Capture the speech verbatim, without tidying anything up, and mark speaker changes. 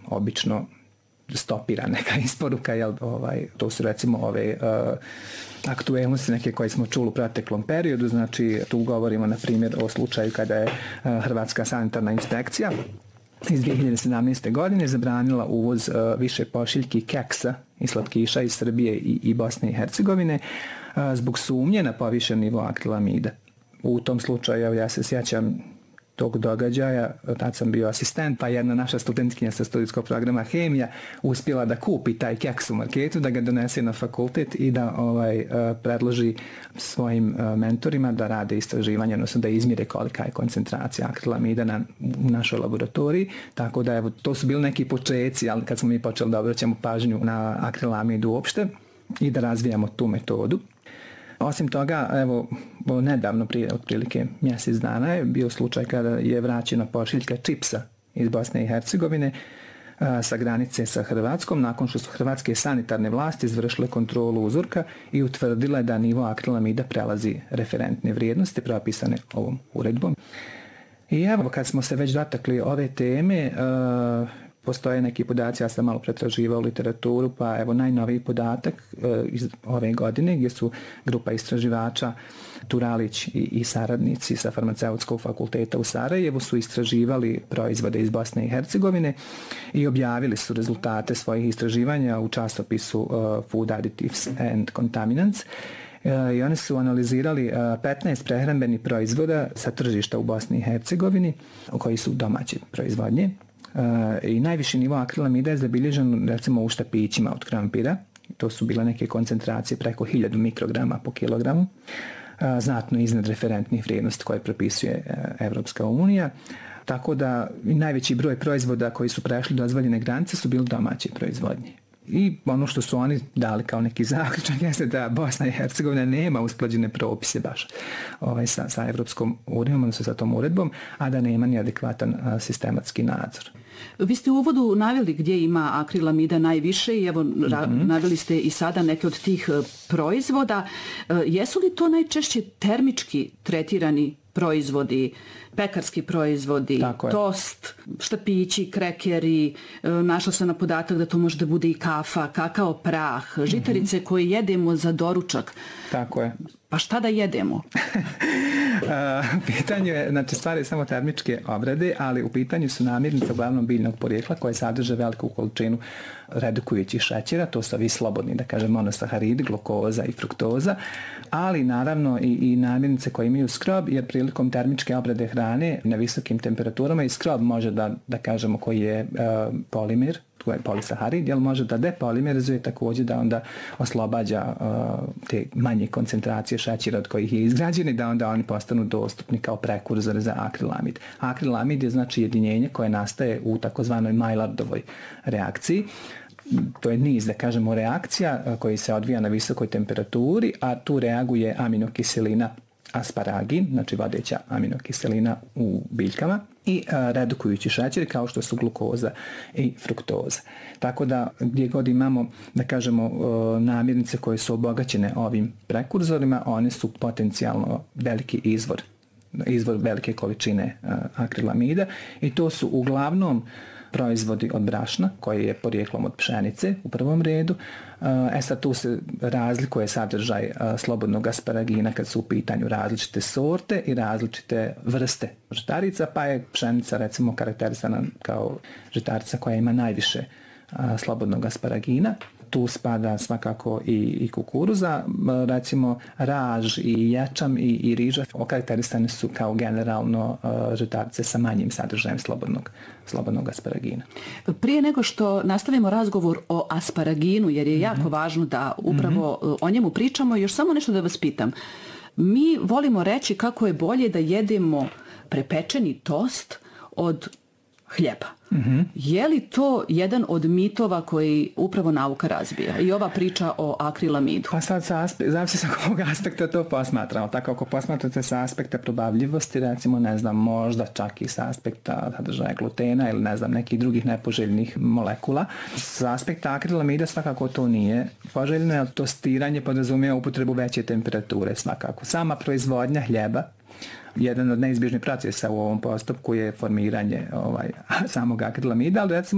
Speaker 1: obično stopira neka isporuka, jel, ovaj, to su recimo ove uh, aktuelnosti neke koje smo čuli u proteklom periodu, znači tu govorimo na primjer o slučaju kada je uh, Hrvatska sanitarna inspekcija iz dvije hiljade sedamnaeste. godine zabranila uvoz uh, više pošiljki keksa i slatkiša iz Srbije i, i Bosne i Hercegovine uh, zbog sumnje na povišen nivo akrilamida. U tom slučaju ja se sjećam tog događaja, tad sam bio asistent, pa jedna naša studentkinja sa studijskog programa hemija uspjela da kupi taj keks u marketu, da ga donese na fakultet i da ovaj predloži svojim mentorima da rade istraživanje, odnosno da izmjere kolika je koncentracija akrilamida na u našoj laboratoriji, tako da evo, to su bili neki počeci, ali kad smo mi počeli da obraćamo pažnju na akrilamid uopšte i da razvijamo tu metodu. Osim toga, evo, nedavno, prije otprilike mjesec dana je bio slučaj kada je vraćena pošiljka čipsa iz Bosne i Hercegovine a, sa granice sa Hrvatskom, nakon što su hrvatske sanitarne vlasti izvršile kontrolu uzorka i utvrdile da nivo akrilamida prelazi referentne vrijednosti propisane ovom uredbom. I evo, kad smo se već dotakli ove teme, a, postoje neki podaci, ja sam malo pretraživao literaturu, pa evo najnoviji podatak e, iz ove godine gdje su grupa istraživača Turalić i, i saradnici sa Farmaceutskog fakulteta u Sarajevu su istraživali proizvode iz Bosne i Hercegovine i objavili su rezultate svojih istraživanja u časopisu uh, Food Additives and Contaminants. Uh, I oni su analizirali uh, petnaest prehrambenih proizvoda sa tržišta u Bosni i Hercegovini koji su domaće proizvodnje. Uh, i najviši nivo akrilamida je zabilježen recimo u štapićima od krompira. To su bile neke koncentracije preko hiljadu mikrograma po kilogramu, uh, znatno iznad referentnih vrijednosti koje propisuje uh, Evropska unija. Tako da i najveći broj proizvoda koji su prešli dozvoljene granice su bili domaće proizvodnje. I ono što su oni dali kao neki zaključak jeste da Bosna i Hercegovina nema usklađene propise baš ovaj, sa, sa Evropskom unijom, odnosno sa tom uredbom, a da nema ni adekvatan a, sistematski nadzor.
Speaker 2: Vi ste u uvodu naveli gdje ima akrilamida najviše i evo mm-hmm. naveli ste i sada neke od tih proizvoda. Jesu li to najčešće termički tretirani proizvodi, pekarski proizvodi, tost, štapići, krekeri, našla sam na podatak da to može da bude i kafa, kakao prah, žitarice mm-hmm. koje jedemo za doručak.
Speaker 1: Tako je.
Speaker 2: Pa šta da jedemo?
Speaker 1: U pitanju je, znači stvari samo termičke obrade, ali u pitanju su namirnice uglavnom biljnog porijekla koje sadrže veliku količinu redukujućih šećera, to su ovi slobodni, da kažem, monosaharidi, glukoza i fruktoza, ali naravno i, i namirnice koje imaju skrob, jer prilikom termičke obrade hrane na visokim temperaturama i skrob može da, da kažemo koji je uh, polimer, to je polisaharid, jer može da depolimerizuje također da onda oslobađa uh, te manje koncentracije šećera od kojih je izgrađeni, da onda oni postanu dostupni kao prekurzor za akrilamid. Akrilamid je znači jedinjenje koje nastaje u takozvanoj Maillardovoj reakciji. To je niz, da kažemo, reakcija koji se odvija na visokoj temperaturi, a tu reaguje aminokiselina asparagin, znači vodeća aminokiselina u biljkama, i a, redukujući šećeri kao što su glukoza i fruktoza. Tako da gdje god imamo, da kažemo, namirnice koje su obogaćene ovim prekurzorima, one su potencijalno veliki izvor, izvor velike količine a, akrilamida i to su uglavnom proizvodi od brašna koji je porijeklom od pšenice u prvom redu. E sad tu se razlikuje sadržaj slobodnog asparagina kad su u pitanju različite sorte i različite vrste žitarica, pa je pšenica recimo karakterisana kao žitarica koja ima najviše slobodnog asparagina. Tu spada svakako i, i kukuruza, recimo raž i ječam i, i riža okarakterisane su kao generalno uh, žitarice sa manjim sadržajem slobodnog, slobodnog asparagina.
Speaker 2: Prije nego što nastavimo razgovor o asparaginu, jer je mm-hmm. jako važno da upravo mm-hmm. o njemu pričamo, još samo nešto da vas pitam. Mi volimo reći kako je bolje da jedemo prepečeni tost od hljeba. Mm-hmm. Je li to jedan od mitova koji upravo nauka razbija i ova priča o akrilamidu?
Speaker 1: Pa sad, aspe- zavisi sa kog aspekta to posmatramo. Tako ako posmatrate sa aspekta probavljivosti, recimo, ne znam, možda čak i sa aspekta sadržaja glutena ili ne znam, nekih drugih nepoželjnih molekula. Sa aspekta akrilamida svakako to nije poželjno, jer tostiranje podrazumijeva upotrebu veće temperature svakako. Sama proizvodnja hljeba, jedan od neizbježnih procesa u ovom postupku je formiranje ovaj, samog akrilamida, ali recimo